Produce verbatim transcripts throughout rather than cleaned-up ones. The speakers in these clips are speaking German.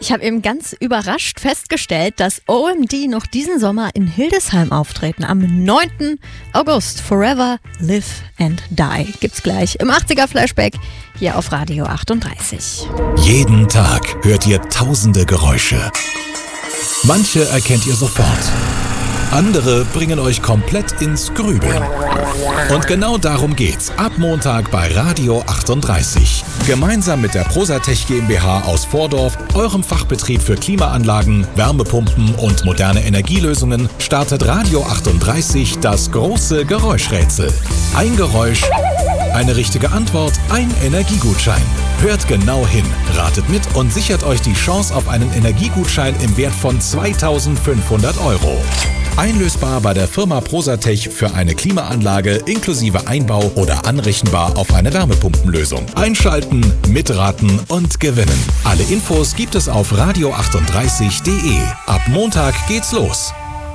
Ich habe eben ganz überrascht festgestellt, dass O M D noch diesen Sommer in Hildesheim auftreten. Am neunten August. Forever, Live and Die. Gibt's gleich im achtziger-Flashback hier auf Radio achtunddreißig. Jeden Tag hört ihr tausende Geräusche. Manche erkennt ihr sofort. Andere bringen euch komplett ins Grübeln. Und genau darum geht's ab Montag bei Radio achtunddreißig. Gemeinsam mit der Prosatech GmbH aus Vordorf, eurem Fachbetrieb für Klimaanlagen, Wärmepumpen und moderne Energielösungen, startet Radio achtunddreißig das große Geräuschrätsel. Ein Geräusch, eine richtige Antwort, ein Energiegutschein. Hört genau hin, ratet mit und sichert euch die Chance auf einen Energiegutschein im Wert von zweitausendfünfhundert Euro. Einlösbar bei der Firma Prosatech für eine Klimaanlage inklusive Einbau oder anrechenbar auf eine Wärmepumpenlösung. Einschalten, mitraten und gewinnen. Alle Infos gibt es auf radio achtunddreißig punkt de. Ab Montag geht's los.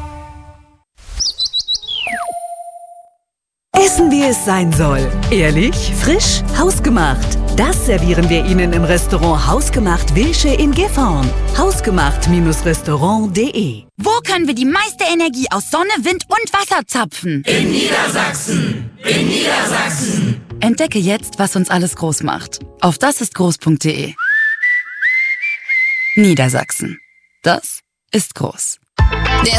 Essen, wie es sein soll. Ehrlich, frisch, hausgemacht. Das servieren wir Ihnen im Restaurant Hausgemacht Wilsche in Gifhorn. hausgemacht Restaurant punkt de. Wo können wir die meiste Energie aus Sonne, Wind und Wasser zapfen? In Niedersachsen! In Niedersachsen! Entdecke jetzt, was uns alles groß macht. Auf dasistgroß punkt de. Niedersachsen. Das ist groß.